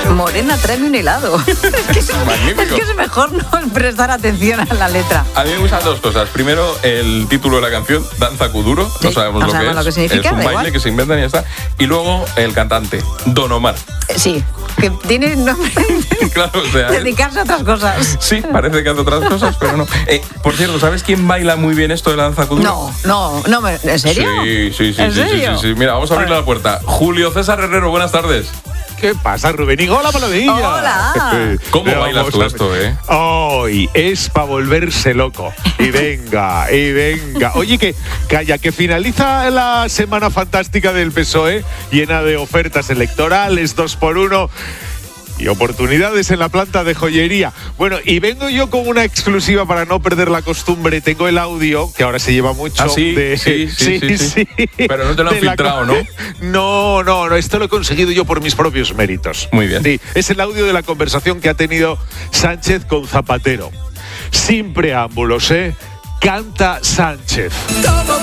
Morena, tráeme un helado. Magnífico. Es que es mejor no prestar atención a la letra. A mí me gustan dos cosas. Primero, el título de la canción, Danza Kuduro. Sí, No sabemos lo que es. lo que significa, es un da baile igual. que se inventan y ya está. Y luego, el cantante, Don Omar. Sí, que tiene nombre Claro, o sea, dedicarse a otras cosas. sí, parece que hace otras cosas, pero no. Por cierto, ¿sabes quién baila muy bien esto de la danza kuduro? No, ¿en serio? Sí. ¿En serio? Sí. Mira, vamos a abrirle la puerta. Julio César Herrero, buenas tardes. ¿Qué pasa, Rubén? ¡Hola, Palomilla! Hola. ¿Cómo Pero bailas tú vamos esto, Hoy es para volverse loco. Y venga. Oye, que finaliza la semana fantástica del PSOE, llena de ofertas electorales, 2x1 y oportunidades en la planta de joyería. Bueno, y vengo yo con una exclusiva para no perder la costumbre. Tengo el audio, que ahora se lleva mucho. Ah, sí, sí. Pero no te lo han filtrado, ¿no? No, esto lo he conseguido yo por mis propios méritos. Muy bien. Sí, es el audio de la conversación que ha tenido Sánchez con Zapatero. Sin preámbulos, Canta Sánchez.